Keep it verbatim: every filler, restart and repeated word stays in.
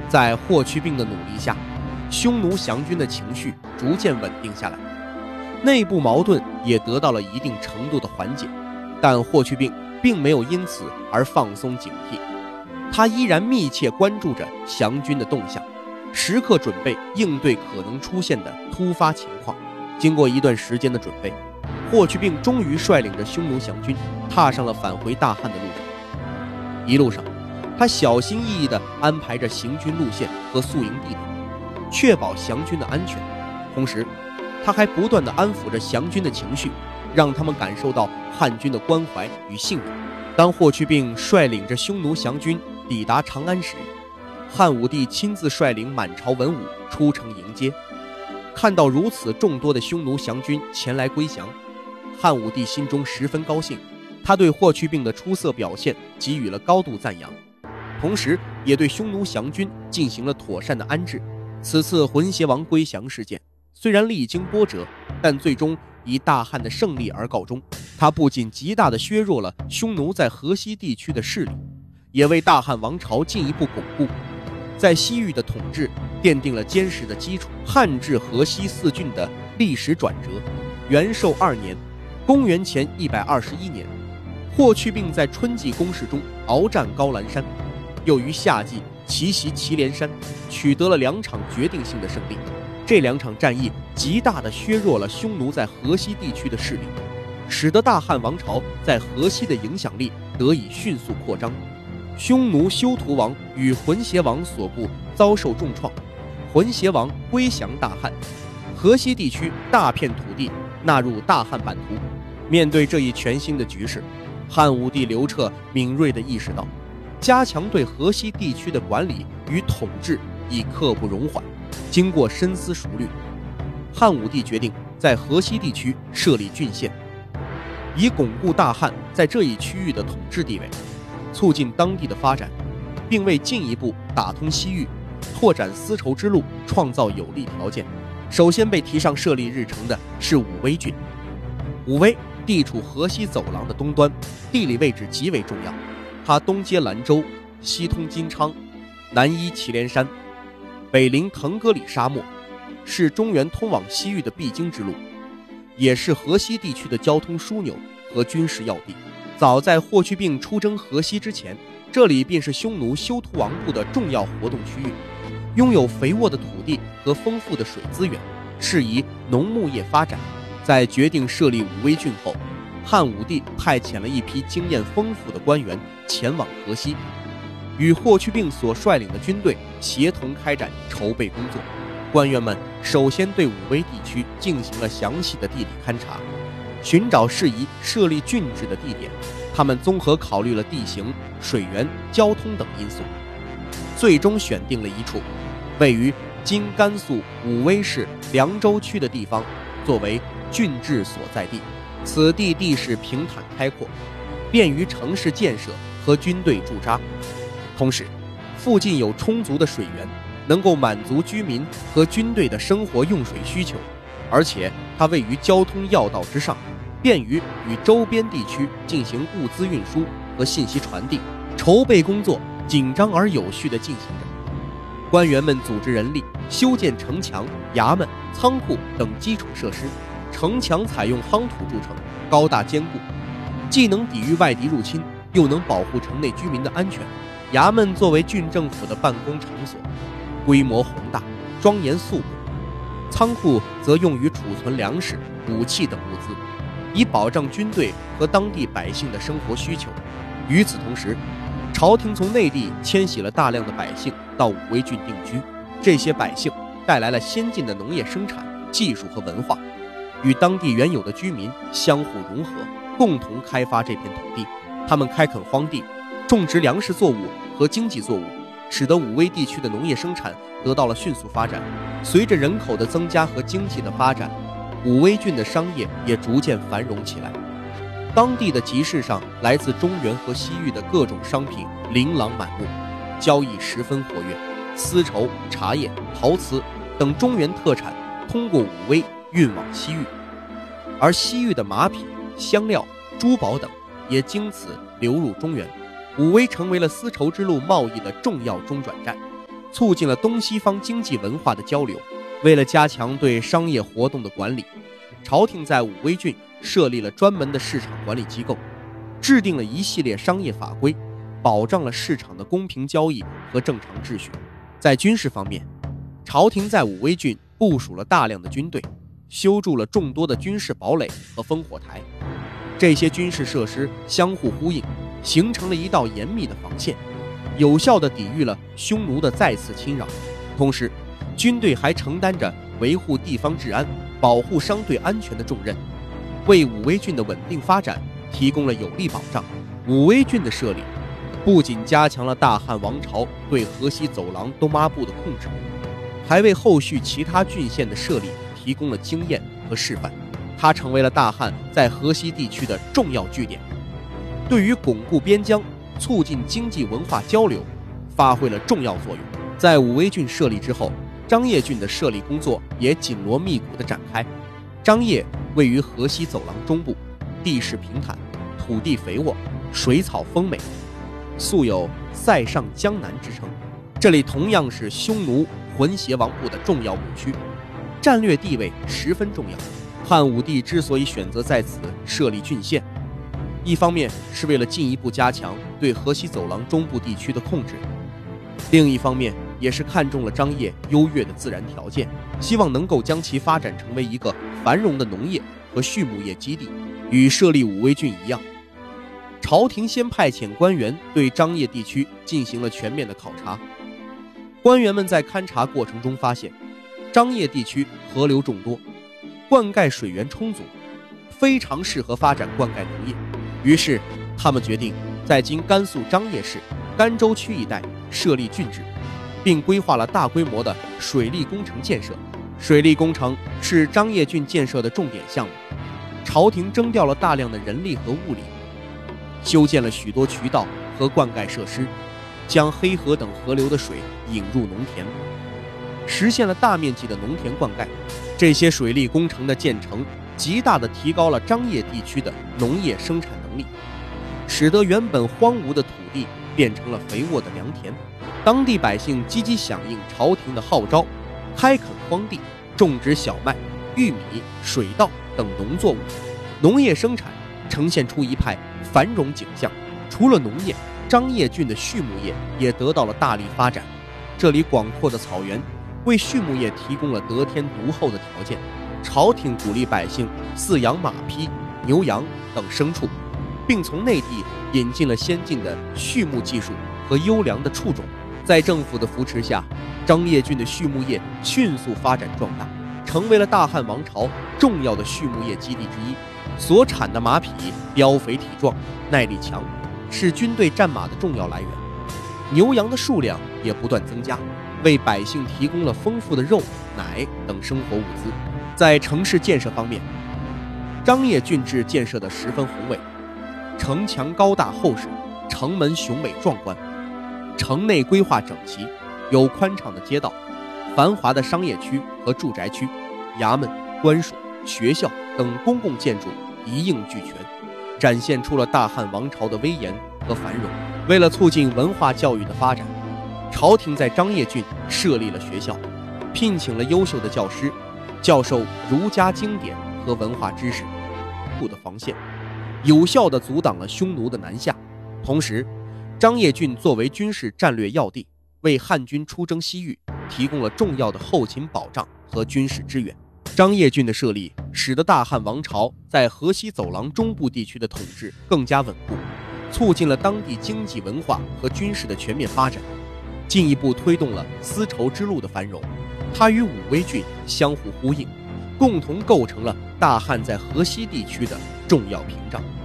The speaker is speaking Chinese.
在霍去病的努力下，匈奴降军的情绪逐渐稳定下来，内部矛盾也得到了一定程度的缓解。但霍去病并没有因此而放松警惕，他依然密切关注着降军的动向，时刻准备应对可能出现的突发情况。经过一段时间的准备，霍去病终于率领着匈奴降军踏上了返回大汉的路上。一路上，他小心翼翼地安排着行军路线和宿营地点，确保降军的安全。同时，他还不断地安抚着降军的情绪，让他们感受到汉军的关怀与信任。当霍去病率领着匈奴降军抵达长安时，汉武帝亲自率领满朝文武出城迎接。看到如此众多的匈奴降军前来归降，汉武帝心中十分高兴，他对霍去病的出色表现给予了高度赞扬，同时也对匈奴降军进行了妥善的安置。此次浑邪王归降事件虽然历经波折，但最终以大汉的胜利而告终。它不仅极大地削弱了匈奴在河西地区的势力，也为大汉王朝进一步巩固在西域的统治奠定了坚实的基础。汉至河西四郡的历史转折。元寿二年，公元前一百二十一年，霍去病在春季攻势中鏖战高兰山，又于夏季奇袭祁连山，取得了两场决定性的胜利。这两场战役极大地削弱了匈奴在河西地区的势力，使得大汉王朝在河西的影响力得以迅速扩张。匈奴休屠王与浑邪王所部遭受重创，浑邪王归降大汉，河西地区大片土地纳入大汉版图。面对这一全新的局势，汉武帝刘彻敏锐地意识到，加强对河西地区的管理与统治已刻不容缓。经过深思熟虑，汉武帝决定在河西地区设立郡县，以巩固大汉在这一区域的统治地位，促进当地的发展，并为进一步打通西域、拓展丝绸之路创造有利条件。首先被提上设立日程的是武威郡。武威地处河西走廊的东端，地理位置极为重要。它东接兰州，西通金昌，南依祁连山，北临腾格里沙漠，是中原通往西域的必经之路，也是河西地区的交通枢纽和军事要地。早在霍去病出征河西之前，这里便是匈奴休屠王部的重要活动区域，拥有肥沃的土地和丰富的水资源，适宜农牧业发展。在决定设立武威郡后，汉武帝派遣了一批经验丰富的官员前往河西，与霍去病所率领的军队协同开展筹备工作。官员们首先对武威地区进行了详细的地理勘察，寻找适宜设立郡治的地点。他们综合考虑了地形、水源、交通等因素，最终选定了一处位于今甘肃武威市凉州区的地方作为郡治所在地。此地地势平坦开阔，便于城市建设和军队驻扎，同时附近有充足的水源，能够满足居民和军队的生活用水需求，而且它位于交通要道之上，便于与周边地区进行物资运输和信息传递。筹备工作紧张而有序地进行着，官员们组织人力修建城墙、衙门、仓库等基础设施。城墙采用夯土筑成，高大坚固，既能抵御外敌入侵，又能保护城内居民的安全。衙门作为郡政府的办公场所，规模宏大，庄严肃穆。仓库则用于储存粮食、武器等物资，以保障军队和当地百姓的生活需求。与此同时，朝廷从内地迁徙了大量的百姓到武威郡定居，这些百姓带来了先进的农业生产技术和文化，与当地原有的居民相互融合，共同开发这片土地。他们开垦荒地，种植粮食作物和经济作物，使得武威地区的农业生产得到了迅速发展。随着人口的增加和经济的发展，武威郡的商业也逐渐繁荣起来。当地的集市上，来自中原和西域的各种商品琳琅满目，交易十分活跃。丝绸、茶叶、陶瓷等中原特产通过武威运往西域，而西域的马匹、香料、珠宝等也经此流入中原。武威成为了丝绸之路贸易的重要中转站。 促进了东西方经济文化的交流。为了加强对商业活动的管理，朝廷在武威郡设立了专门的市场管理机构，制定了一系列商业法规，保障了市场的公平交易和正常秩序。在军事方面，朝廷在武威郡部署了大量的军队，修筑了众多的军事堡垒和烽火台。这些军事设施相互呼应，形成了一道严密的防线，有效地抵御了匈奴的再次侵扰。同时，军队还承担着维护地方治安、保护商队安全的重任，为武威郡的稳定发展提供了有力保障。武威郡的设立不仅加强了大汉王朝对河西走廊东阿部的控制，还为后续其他郡县的设立提供了经验和示范。它成为了大汉在河西地区的重要据点，对于巩固边疆、促进经济文化交流发挥了重要作用。在武威郡设立之后，张掖郡的设立工作也紧锣密鼓地展开。张掖位于河西走廊中部，地势平坦，土地肥沃，水草丰美，素有塞上江南之称。这里同样是匈奴浑邪王部的重要牧区，战略地位十分重要。汉武帝之所以选择在此设立郡县，一方面是为了进一步加强对河西走廊中部地区的控制，另一方面也是看中了张掖优越的自然条件，希望能够将其发展成为一个繁荣的农业和畜牧业基地。与设立武威郡一样，朝廷先派遣官员对张掖地区进行了全面的考察。官员们在勘察过程中发现，张掖地区河流众多，灌溉水源充足，非常适合发展灌溉农业。于是他们决定在今甘肃张掖市甘州区一带设立郡治，并规划了大规模的水利工程建设。水利工程是张掖郡建设的重点项目，朝廷征调了大量的人力和物力，修建了许多渠道和灌溉设施，将黑河等河流的水引入农田，实现了大面积的农田灌溉。这些水利工程的建成，极大地提高了张掖地区的农业生产能力，使得原本荒芜的土地变成了肥沃的良田。当地百姓积极响应朝廷的号召，开垦荒地，种植小麦、玉米、水稻等农作物，农业生产呈现出一派繁荣景象。除了农业，张掖郡的畜牧业也得到了大力发展。这里广阔的草原为畜牧业提供了得天独厚的条件。朝廷鼓励百姓饲养马匹、牛羊等牲畜，并从内地引进了先进的畜牧技术和优良的畜种。在政府的扶持下，张掖郡的畜牧业迅速发展壮大，成为了大汉王朝重要的畜牧业基地之一。所产的马匹膘肥体壮，耐力强，是军队战马的重要来源。牛羊的数量也不断增加，为百姓提供了丰富的肉、奶等生活物资。在城市建设方面，张掖郡治建设得十分宏伟，城墙高大厚实，城门雄伟壮观，城内规划整齐，有宽敞的街道，繁华的商业区和住宅区，衙门、官署、学校等公共建筑一应俱全，展现出了大汉王朝的威严和繁荣。为了促进文化教育的发展，朝廷在张掖郡设立了学校，聘请了优秀的教师，教授儒家经典和文化知识。部的防线有效地阻挡了匈奴的南下。同时，张掖郡作为军事战略要地，为汉军出征西域提供了重要的后勤保障和军事支援。张掖郡的设立，使得大汉王朝在河西走廊中部地区的统治更加稳固，促进了当地经济文化和军事的全面发展，进一步推动了丝绸之路的繁荣。它与武威郡相互呼应，共同构成了大汉在河西地区的重要屏障。